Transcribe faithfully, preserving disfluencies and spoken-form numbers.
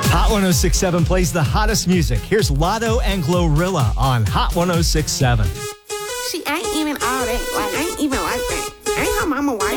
Hot one oh six point seven plays the hottest music. Here's Lotto and Glorilla on Hot one oh six point seven. She ain't even all that. Like, ain't even like that. Ain't her mama white.